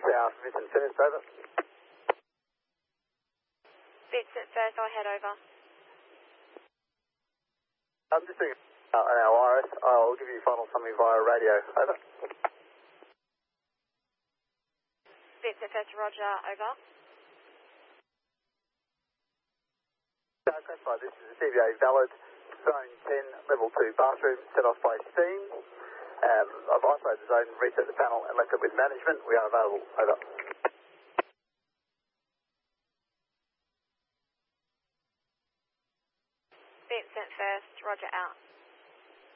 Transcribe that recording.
South, Vincent First, over. Vincent First, I'll head over. I'm just doing an hour wireless. I'll give you final summary via radio, over. Vincent First, Roger, over. Classified, this is a CVA valid, zone 10, level 2 bathroom, set off by steam. I've isolated the zone, reset the panel and left it with management. We are available, over. Vincent First, Roger, out.